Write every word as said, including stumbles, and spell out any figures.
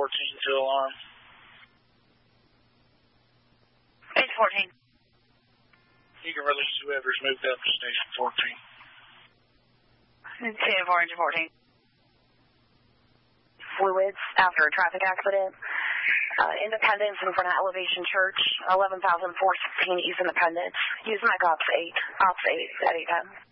fourteen to alarm. Station fourteen. You can release whoever's moved up to Station fourteen. Station four, engine fourteen. Fluids after a traffic accident. Uh, Independence in front of Elevation Church, eleven thousand four sixteen East Independence. Use my Ops eight. Ops eight at eight ten.